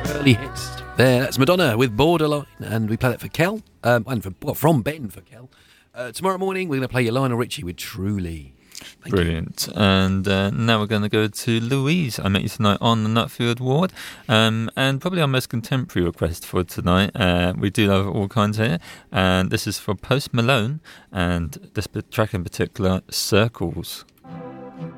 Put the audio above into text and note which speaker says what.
Speaker 1: early hits. There, that's Madonna with Borderline, and we play that for Kel, from Ben for Kel. Tomorrow morning, we're going to play Lionel Richie with Truly.
Speaker 2: Brilliant. And now we're going to go to Louise. I Met You Tonight on the Nutfield Ward. And probably our most contemporary request for tonight. We do love all kinds here. And this is for Post Malone. And this track in particular, Circles.